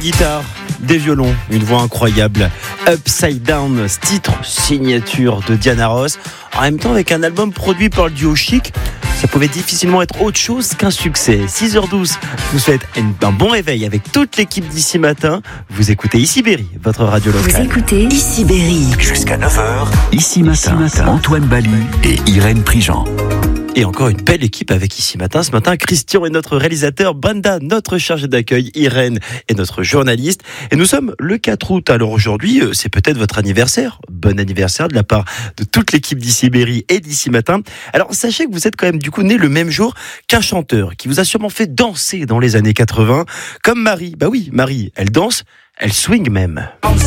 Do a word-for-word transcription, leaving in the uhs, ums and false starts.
guitare, des violons, une voix incroyable. Upside Down, ce titre signature de Diana Ross. En même temps, avec un album produit par le duo Chic, ça pouvait difficilement être autre chose qu'un succès. six heures douze, je vous souhaite un bon réveil avec toute l'équipe d'Ici Matin. Vous écoutez Ici Berry, votre radio locale. Vous écoutez Ici Berry. Jusqu'à neuf heures, Ici Matin, Antoine Balu et Irène Prigent. Et encore une belle équipe avec Ici Matin. Ce matin, Christian est notre réalisateur, Brenda, notre chargée d'accueil, Irène est notre journaliste. Et nous sommes le quatre août. Alors aujourd'hui, c'est peut-être votre anniversaire. Bon anniversaire de la part de toute l'équipe d'Ici Berry et d'Ici Matin. Alors sachez que vous êtes quand même du coup né le même jour qu'un chanteur qui vous a sûrement fait danser dans les années quatre-vingts. Comme Marie. Bah oui, Marie, elle danse, elle swing même.